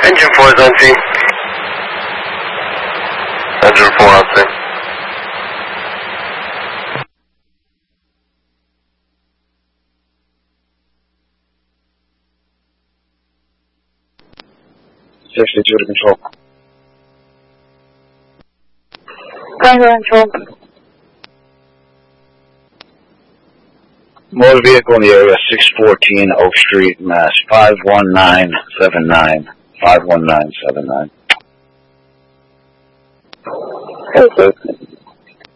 Engine 4 is on scene. Engine 4 on scene. Safety 2 to control. Control. Motor vehicle in the area, 614 Oak Street, Mass. 51979. 51979. Okay.